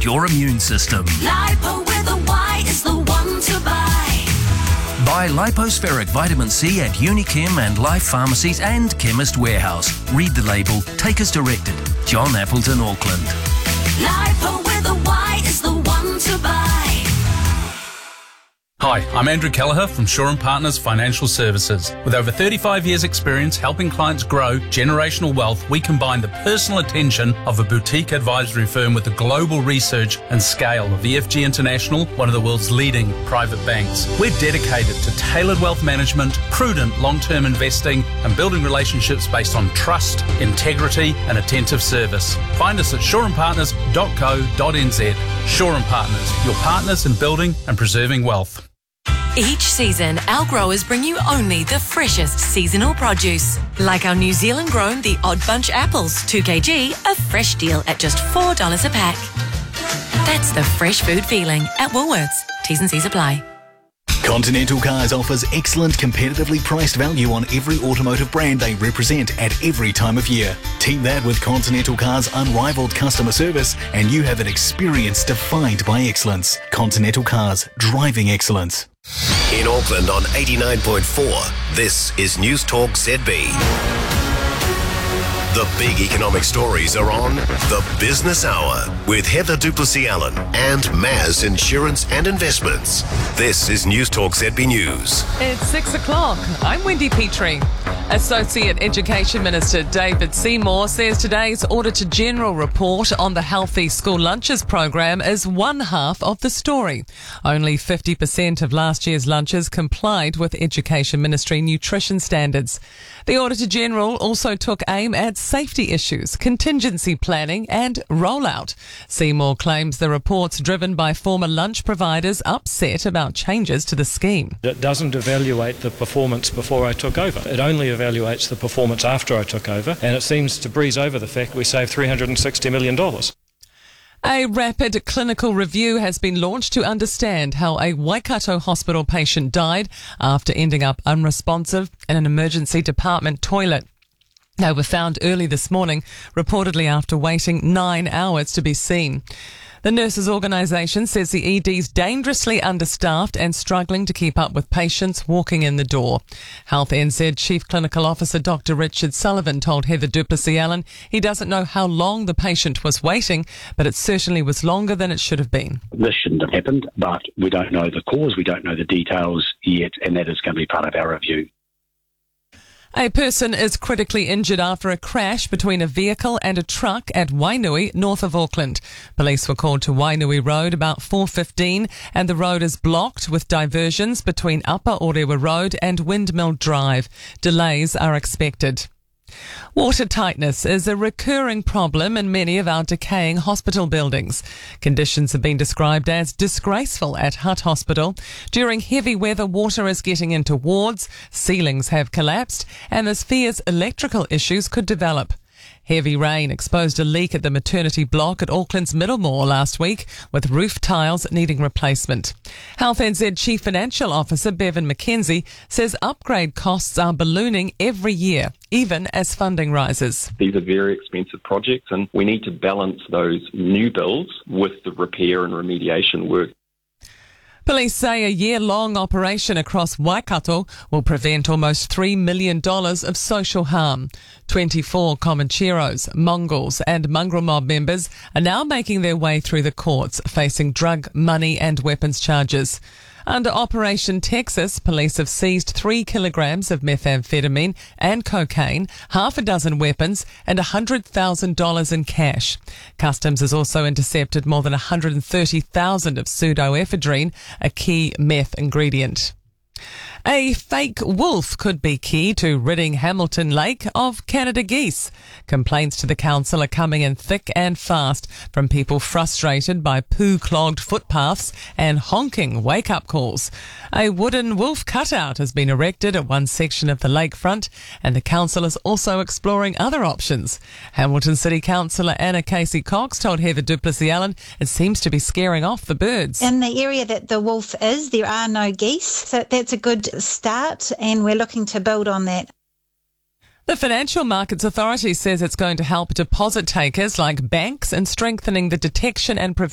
and your immune system. Lipo with a Y is the one to buy. Buy Lipospheric Vitamin C at Unichem and Life Pharmacies and Chemist Warehouse. Read the label. Take as directed. John Appleton, Auckland. Lipo with a Y is the one to buy. Hi, I'm Andrew Kelleher from Shaw & Partners Financial Services. With over 35 years' experience helping clients grow generational wealth, we combine the personal attention of a boutique advisory firm with the global research and scale of EFG International, one of the world's leading private banks. We're dedicated to tailored wealth management, prudent long-term investing, and building relationships based on trust, integrity, and attentive service. Find us at shawandpartners.co.nz. Shaw & Partners, your partners in building and preserving wealth. Each season, our growers bring you only the freshest seasonal produce. Like our New Zealand grown The Odd Bunch apples, 2 kg, a fresh deal at just $4 a pack. That's the fresh food feeling at Woolworths. T's and C's apply. Continental Cars offers excellent competitively priced value on every automotive brand they represent at every time of year. Team that with Continental Cars' unrivaled customer service and you have an experience defined by excellence. Continental Cars, driving excellence. In Auckland on 89.4, this is News Talk ZB. The big economic stories are on The Business Hour with Heather Duplessis-Allen and Maz Insurance and Investments. This is News Talk ZB News. It's 6 o'clock. I'm Wendy Petrie. Associate Education Minister David Seymour says today's Auditor General report on the Healthy School Lunches program is one half of the story. Only 50% of last year's lunches complied with Education Ministry nutrition standards. The Auditor General also took aim at safety issues, contingency planning and rollout. Seymour claims the report's driven by former lunch providers upset about changes to the scheme. It doesn't evaluate the performance before I took over. It only evaluates the performance after I took over, and it seems to breeze over the fact we saved $360 million. A rapid clinical review has been launched to understand how a Waikato hospital patient died after ending up unresponsive in an emergency department toilet. They were found early this morning, reportedly after waiting 9 hours to be seen. The nurses' organisation says the ED's dangerously understaffed and struggling to keep up with patients walking in the door. Health NZ Chief Clinical Officer Dr Richard Sullivan told Heather Duplessis-Allen he doesn't know how long the patient was waiting, but it certainly was longer than it should have been. This shouldn't have happened, but we don't know the cause, we don't know the details yet, and that is going to be part of our review. A person is critically injured after a crash between a vehicle and a truck at Wainui, north of Auckland. Police were called to Wainui Road about 4:15 and the road is blocked with diversions between Upper Orewa Road and Windmill Drive. Delays are expected. Water tightness is a recurring problem in many of our decaying hospital buildings. Conditions have been described as disgraceful at Hutt Hospital. During heavy weather, water is getting into wards, ceilings have collapsed, and there's fears electrical issues could develop. Heavy rain exposed a leak at the maternity block at Auckland's Middlemore last week, with roof tiles needing replacement. Health NZ Chief Financial Officer Bevan McKenzie says upgrade costs are ballooning every year, even as funding rises. These are very expensive projects and we need to balance those new builds with the repair and remediation work. Police say a year-long operation across Waikato will prevent almost $3 million of social harm. 24 Comancheros, Mongols and mongrel mob members are now making their way through the courts, facing drug, money and weapons charges. Under Operation Texas, police have seized 3 kilograms of methamphetamine and cocaine, half a dozen weapons and $100,000 in cash. Customs has also intercepted more than 130,000 of pseudoephedrine, a key meth ingredient. A fake wolf could be key to ridding Hamilton Lake of Canada geese. Complaints to the council are coming in thick and fast from people frustrated by poo-clogged footpaths and honking wake-up calls. A wooden wolf cutout has been erected at one section of the lakefront, and the council is also exploring other options. Hamilton City Councillor Anna Casey-Cox told Heather Duplessis-Allen it seems to be scaring off the birds. In the area that the wolf is, there are no geese, so that's a good start, and we're looking to build on that. The Financial Markets Authority says it's going to help deposit takers like banks in strengthening the detection and prevention